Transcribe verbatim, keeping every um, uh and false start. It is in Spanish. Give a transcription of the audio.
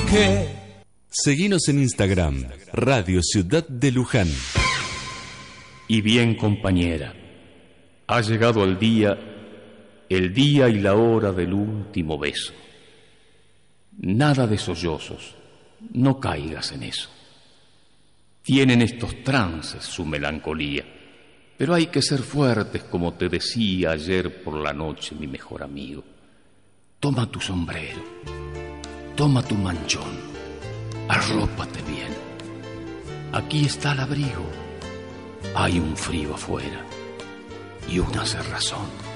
qué. Seguinos en Instagram, Radio Ciudad de Luján. Y bien, compañera, ha llegado el día, el día y la hora del último beso. Nada de sollozos, no caigas en eso. Tienen estos trances su melancolía, pero hay que ser fuertes, como te decía ayer por la noche mi mejor amigo. Toma tu sombrero, toma tu manchón, arrópate bien. Aquí está el abrigo. Hay un frío afuera y una cerrazón.